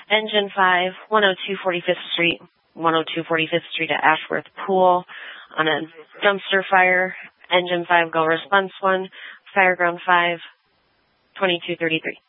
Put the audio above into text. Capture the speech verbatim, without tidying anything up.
Engine five, one oh two forty-fifth Street, one oh two forty-fifth Street at Ashworth Pool on a dumpster fire. Engine five, go response one, Fireground five, twenty-two thirty-three.